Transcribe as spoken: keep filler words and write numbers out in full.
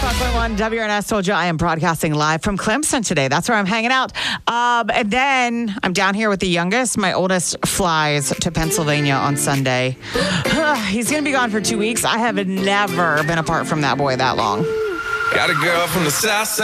one point one W R N S told you I am broadcasting live from Clemson today. That's where I'm hanging out. Um, and then I'm down here with the youngest. My oldest flies to Pennsylvania on Sunday. He's going to be gone for two weeks. I have never been apart from that boy that long. Got a girl from the south side.